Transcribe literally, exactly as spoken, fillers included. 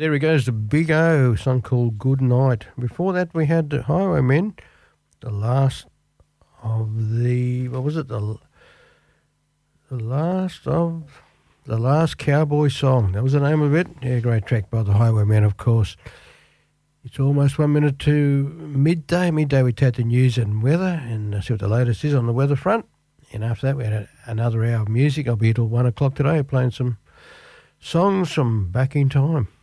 There he goes, the Big O, song called Good Night. Before that, we had the Highwaymen, the last of the, what was it, the, the last of, the last cowboy song. That was the name of it. Yeah, great track by the Highwaymen, of course. It's almost one minute to midday. Midday, we take the news and weather and see what the latest is on the weather front. And after that, we had a, another hour of music. I'll be here till one o'clock today playing some songs from back in time.